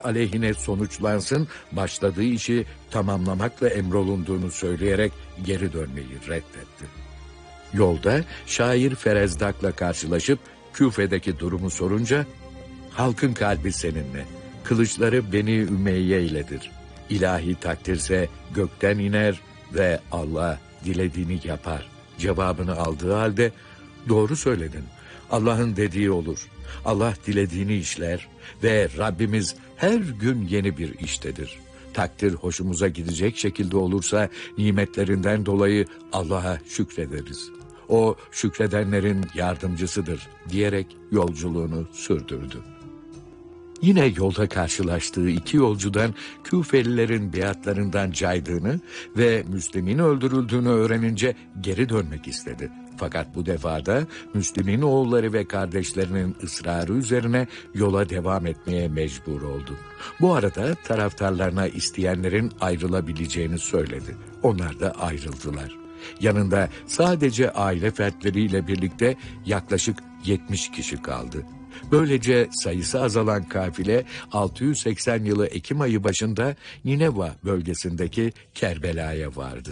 aleyhine sonuçlansın, başladığı işi tamamlamakla emrolunduğunu söyleyerek geri dönmeyi reddetti. Yolda şair Ferezdak'la karşılaşıp Küfe'deki durumu sorunca, "Halkın kalbi seninle, kılıçları Beni Ümeyye iledir. İlahi takdirse gökten iner ve Allah dilediğini yapar" cevabını aldığı halde, "Doğru söyledin, Allah'ın dediği olur. Allah dilediğini işler ve Rabbimiz her gün yeni bir iştedir. Takdir hoşumuza gidecek şekilde olursa nimetlerinden dolayı Allah'a şükrederiz. O şükredenlerin yardımcısıdır" diyerek yolculuğunu sürdürdü. Yine yolda karşılaştığı iki yolcudan Küfelilerin biatlarından caydığını ve Müslim'in öldürüldüğünü öğrenince geri dönmek istedi. Fakat bu defa da Müslim'in oğulları ve kardeşlerinin ısrarı üzerine yola devam etmeye mecbur oldu. Bu arada taraftarlarına isteyenlerin ayrılabileceğini söyledi. Onlar da ayrıldılar. Yanında sadece aile fertleriyle birlikte yaklaşık 70 kişi kaldı. Böylece sayısı azalan kafile 680 yılı Ekim ayı başında Nineva bölgesindeki Kerbela'ya vardı.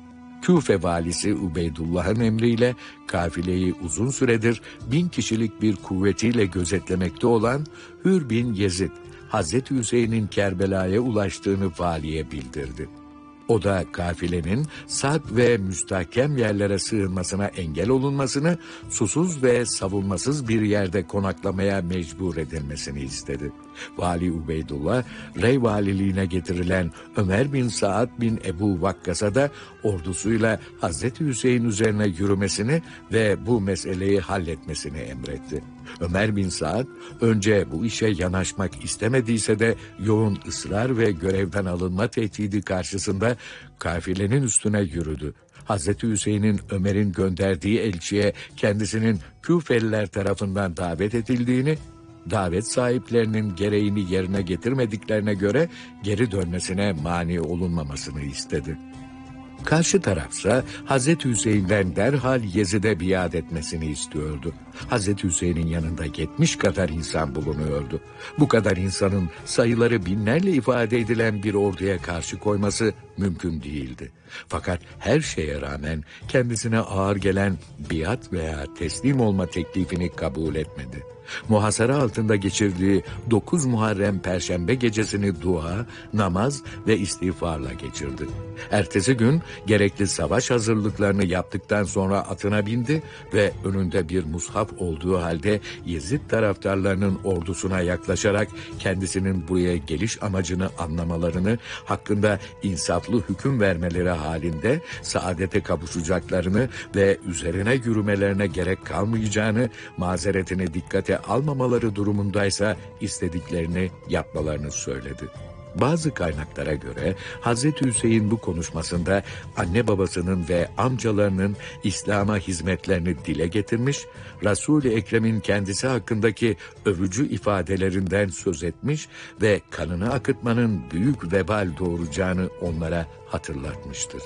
Küfe valisi Ubeydullah'ın emriyle kafileyi uzun süredir 1000 kişilik bir kuvvetiyle gözetlemekte olan Hür bin Yezid, Hazreti Hüseyin'in Kerbela'ya ulaştığını valiye bildirdi. O da kafilenin sarp ve müstahkem yerlere sığınmasına engel olunmasını, susuz ve savunmasız bir yerde konaklamaya mecbur edilmesini istedi. Vali Ubeydullah, rey valiliğine getirilen Ömer bin Saad bin Ebu Vakkas'a da ordusuyla Hazreti Hüseyin üzerine yürümesini ve bu meseleyi halletmesini emretti. Ömer bin Saad önce bu işe yanaşmak istemediyse de yoğun ısrar ve görevden alınma tehdidi karşısında kafilenin üstüne yürüdü. Hazreti Hüseyin'in Ömer'in gönderdiği elçiye kendisinin Küfeliler tarafından davet edildiğini, davet sahiplerinin gereğini yerine getirmediklerine göre geri dönmesine mani olunmamasını istedi. Karşı tarafsa Hazreti Hüseyin'den derhal Yezid'e biat etmesini istiyordu. Hazreti Hüseyin'in yanında 70 kadar insan bulunuyordu. Bu kadar insanın sayıları binlerle ifade edilen bir orduya karşı koyması mümkün değildi. Fakat her şeye rağmen kendisine ağır gelen biat veya teslim olma teklifini kabul etmedi. Muhasara altında geçirdiği 9 Muharrem Perşembe gecesini dua, namaz ve istiğfarla geçirdi. Ertesi gün gerekli savaş hazırlıklarını yaptıktan sonra atına bindi ve önünde bir mushaf olduğu halde Yezid taraftarlarının ordusuna yaklaşarak kendisinin buraya geliş amacını anlamalarını, hakkında insaflı hüküm vermeleri halinde saadete kavuşacaklarını ve üzerine yürümelerine gerek kalmayacağını, mazeretini dikkate almamaları durumundaysa istediklerini yapmalarını söyledi. Bazı kaynaklara göre Hazreti Hüseyin bu konuşmasında anne babasının ve amcalarının İslam'a hizmetlerini dile getirmiş, Resul-i Ekrem'in kendisi hakkındaki övücü ifadelerinden söz etmiş ve kanını akıtmanın büyük vebal doğuracağını onlara hatırlatmıştır.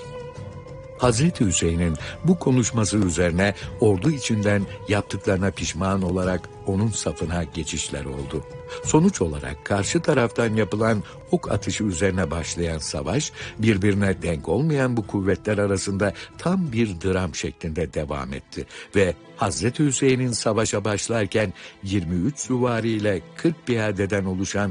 Hazreti Hüseyin'in bu konuşması üzerine ordu içinden yaptıklarına pişman olarak onun safına geçişler oldu. Sonuç olarak karşı taraftan yapılan ok atışı üzerine başlayan savaş, birbirine denk olmayan bu kuvvetler arasında tam bir dram şeklinde devam etti ve Hazreti Hüseyin'in savaşa başlarken 23 süvari ile 40 piyadeden oluşan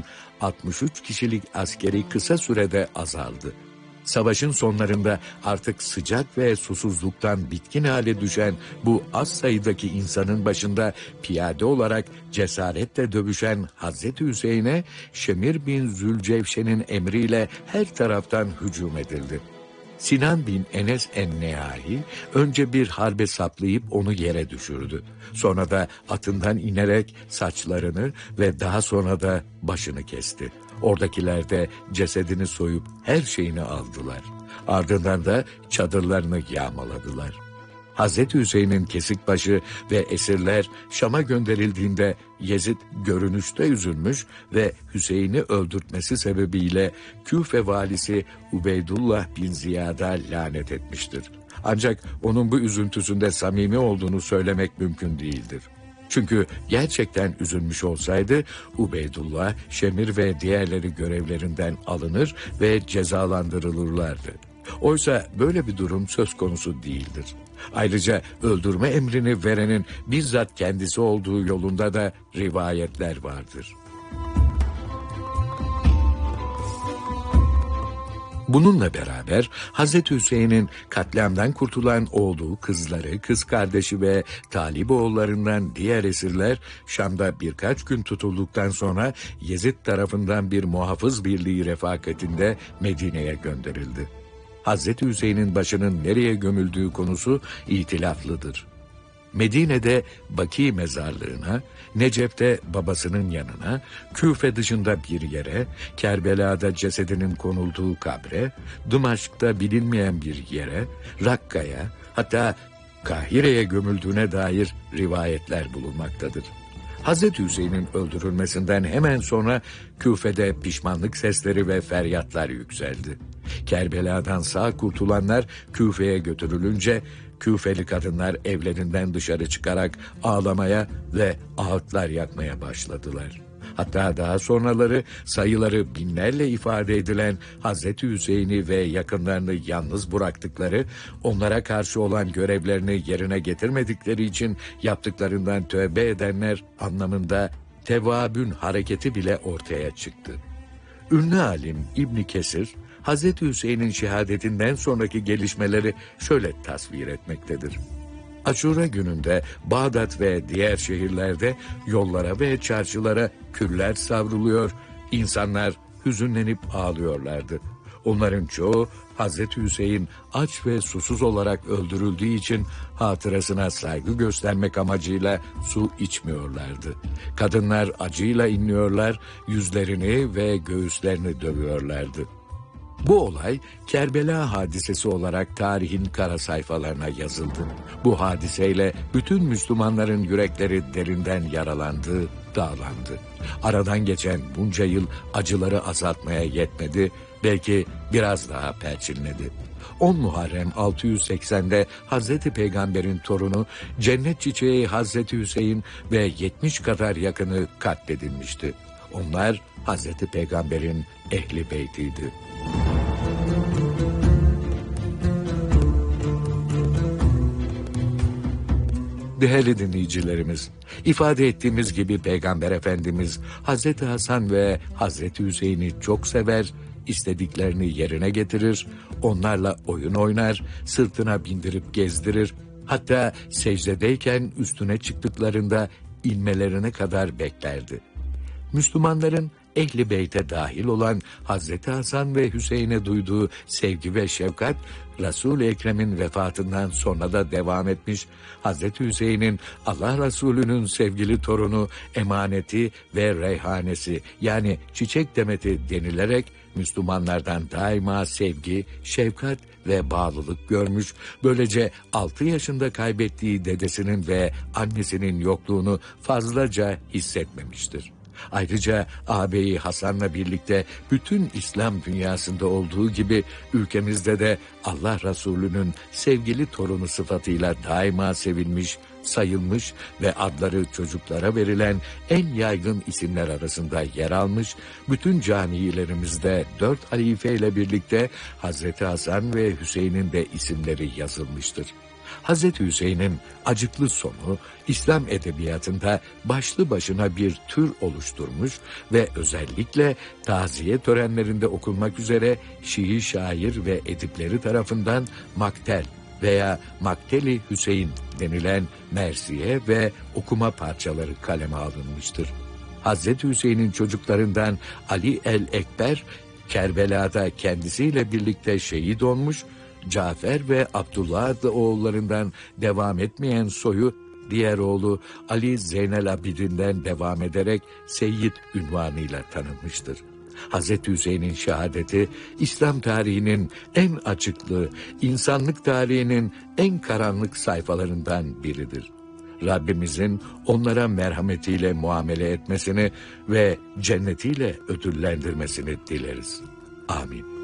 63 kişilik askeri kısa sürede azaldı. Savaşın sonlarında artık sıcak ve susuzluktan bitkin hale düşen bu az sayıdaki insanın başında piyade olarak cesaretle dövüşen Hazreti Hüseyin'e Şemir bin Zülcevşen'in emriyle her taraftan hücum edildi. Sinan bin Enes en-Neai önce bir harbe saplayıp onu yere düşürdü. Sonra da atından inerek saçlarını ve daha sonra da başını kesti. Oradakiler de cesedini soyup her şeyini aldılar. Ardından da çadırlarını yağmaladılar. Hazreti Hüseyin'in kesik başı ve esirler Şam'a gönderildiğinde Yezid görünüşte üzülmüş ve Hüseyin'i öldürtmesi sebebiyle Küfe valisi Ubeydullah bin Ziyad'a lanet etmiştir. Ancak onun bu üzüntüsünde samimi olduğunu söylemek mümkün değildir. Çünkü gerçekten üzülmüş olsaydı Ubeydullah, Şemir ve diğerleri görevlerinden alınır ve cezalandırılırlardı. Oysa böyle bir durum söz konusu değildir. Ayrıca öldürme emrini verenin bizzat kendisi olduğu yolunda da rivayetler vardır. Bununla beraber Hazreti Hüseyin'in katliamdan kurtulan oğlu, kızları, kız kardeşi ve talip oğullarından diğer esirler Şam'da birkaç gün tutulduktan sonra Yezid tarafından bir muhafız birliği refakatinde Medine'ye gönderildi. Hazreti Hüseyin'in başının nereye gömüldüğü konusu itilaflıdır. Medine'de Baki mezarlığına, Necep'te babasının yanına, Küfe dışında bir yere, Kerbela'da cesedinin konulduğu kabre, Dımaşk'ta bilinmeyen bir yere, Rakka'ya, hatta Kahire'ye gömüldüğüne dair rivayetler bulunmaktadır. Hazreti Hüseyin'in öldürülmesinden hemen sonra Küfe'de pişmanlık sesleri ve feryatlar yükseldi. Kerbela'dan sağ kurtulanlar Küfe'ye götürülünce Küfeli kadınlar evlerinden dışarı çıkarak ağlamaya ve ağıtlar yakmaya başladılar. Hatta daha sonraları sayıları binlerle ifade edilen Hazreti Hüseyin'i ve yakınlarını yalnız bıraktıkları, onlara karşı olan görevlerini yerine getirmedikleri için yaptıklarından tövbe edenler anlamında tevabün hareketi bile ortaya çıktı. Ünlü alim İbn Kesir, Hazreti Hüseyin'in şehadetinden sonraki gelişmeleri şöyle tasvir etmektedir. Aşura gününde Bağdat ve diğer şehirlerde yollara ve çarşılara küller savruluyor, insanlar hüzünlenip ağlıyorlardı. Onların çoğu Hazreti Hüseyin aç ve susuz olarak öldürüldüğü için hatırasına saygı göstermek amacıyla su içmiyorlardı. Kadınlar acıyla inliyorlar, yüzlerini ve göğüslerini dövüyorlardı. Bu olay Kerbela hadisesi olarak tarihin kara sayfalarına yazıldı. Bu hadiseyle bütün Müslümanların yürekleri derinden yaralandı, dağlandı. Aradan geçen bunca yıl acıları azaltmaya yetmedi, belki biraz daha perçinledi. 10 Muharrem 680'de Hazreti Peygamber'in torunu cennet çiçeği Hazreti Hüseyin ve 70 kadar yakını katledilmişti. Onlar Hazreti Peygamber'in ehli beytiydi. Değerli dinleyicilerimiz, ifade ettiğimiz gibi Peygamber Efendimiz Hazreti Hasan ve Hazreti Hüseyin'i çok sever, istediklerini yerine getirir, onlarla oyun oynar, sırtına bindirip gezdirir, hatta secdedeyken üstüne çıktıklarında inmelerine kadar beklerdi. Müslümanların Ehli Beyt'e dahil olan Hazreti Hasan ve Hüseyin'e duyduğu sevgi ve şefkat, Resul-i Ekrem'in vefatından sonra da devam etmiş, Hazreti Hüseyin'in Allah Resulü'nün sevgili torunu, emaneti ve reyhanesi yani çiçek demeti denilerek Müslümanlardan daima sevgi, şefkat ve bağlılık görmüş, böylece 6 yaşında kaybettiği dedesinin ve annesinin yokluğunu fazlaca hissetmemiştir. Ayrıca ağabeyi Hasan'la birlikte bütün İslam dünyasında olduğu gibi ülkemizde de Allah Resulü'nün sevgili torunu sıfatıyla daima sevilmiş, sayılmış ve adları çocuklara verilen en yaygın isimler arasında yer almış, bütün camilerimizde 4 halife ile birlikte Hazreti Hasan ve Hüseyin'in de isimleri yazılmıştır. Hazreti Hüseyin'in acıklı sonu İslam edebiyatında başlı başına bir tür oluşturmuş ve özellikle taziye törenlerinde okunmak üzere Şii şair ve edipleri tarafından maktel veya Makteli Hüseyin denilen mersiye ve okuma parçaları kaleme alınmıştır. Hazreti Hüseyin'in çocuklarından Ali el-Ekber, Kerbela'da kendisiyle birlikte şehit olmuş, Cafer ve Abdullah adlı oğullarından devam etmeyen soyu, diğer oğlu Ali Zeynel Abidin'den devam ederek Seyyid ünvanıyla tanınmıştır. Hazreti Hüseyin'in şehadeti, İslam tarihinin en açıklı, insanlık tarihinin en karanlık sayfalarından biridir. Rabbimizin onlara merhametiyle muamele etmesini ve cennetiyle ödüllendirmesini dileriz. Amin.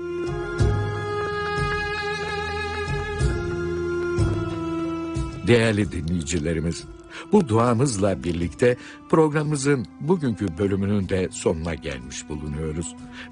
Değerli dinleyicilerimiz, Bu duamızla birlikte programımızın bugünkü bölümünün de sonuna gelmiş bulunuyoruz.